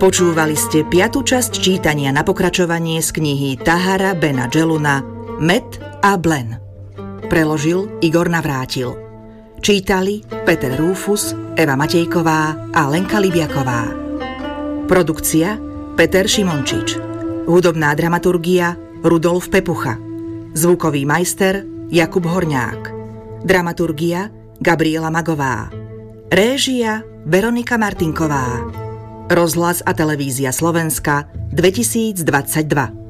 Počúvali ste 5. časť čítania na pokračovanie z knihy Tahara Bena Dželuna Med a Blen. Preložil Igor Navrátil. Čítali Peter Rúfus, Eva Matejková a Lenka Libiaková. Produkcia Peter Šimončič. Hudobná dramaturgia Rudolf Pepucha. Zvukový majster Jakub Horňák. Dramaturgia Gabriela Magová. Réžia Veronika Martinková. Rozhlas a televízia Slovenska 2022.